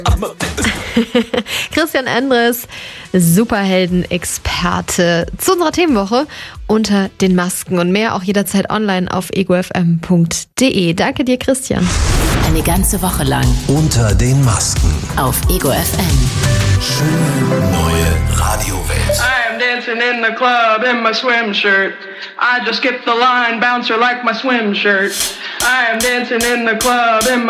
Christian Endres, Superhelden-Experte zu unserer Themenwoche unter den Masken und mehr auch jederzeit online auf egofm.de. Danke dir, Christian. Eine ganze Woche lang Unter den Masken auf Ego FM. Schöne neue Radiowelt. I am dancing in the club in my swim shirt. I just skipped the line, bouncer like my swim shirt. I am dancing in the club in my